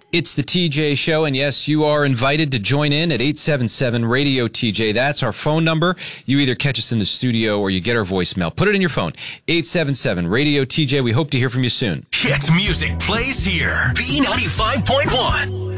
It's the TJ Show, and yes, you are invited to join in at 877-RADIO-TJ. That's our phone number. You either catch us in the studio or you get our voicemail. Put it in your phone, 877-RADIO-TJ. We hope to hear from you soon. Hit music plays here. B95.1.